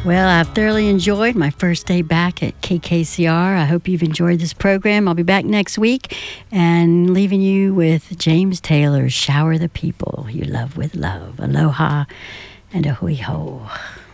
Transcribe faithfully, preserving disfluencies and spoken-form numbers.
Well, I've thoroughly enjoyed my first day back at K K C R. I hope you've enjoyed this program. I'll be back next week and leaving you with James Taylor's Shower the People You Love with Love. Aloha and a hui ho.